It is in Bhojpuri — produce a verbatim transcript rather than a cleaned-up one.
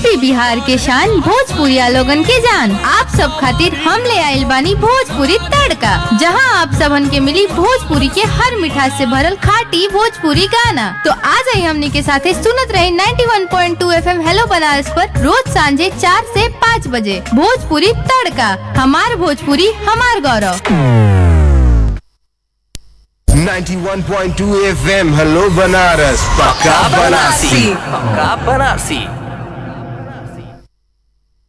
यूपी बिहार के शान भोजपुरिया लोगन के जान। आप सब खातिर हम ले आइल बानी भोजपुरी तड़का, जहां आप सबन के मिली भोजपुरी के हर मिठास से भरल खाटी भोजपुरी गाना। तो आज ही हमने के साथे सुनत रहे इक्यानवे पॉइंट दो एफ एम हेलो बनारस पर रोज सांझे चार से पाँच बजे भोजपुरी तड़का। हमार भोजपुरी हमार गौरव। इक्यानवे पॉइंट दो एफ एम हेलो बनारस, पक्का बनारसी, पक्का बनारसी।